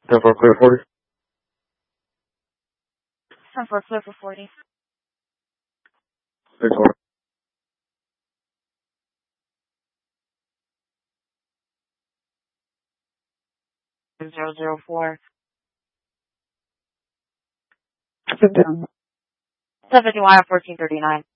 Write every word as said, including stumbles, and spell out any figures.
ten four clear forty. ten four clear for forty. six four. zero zero four. Sit down. seven fifty-one at fourteen thirty-nine.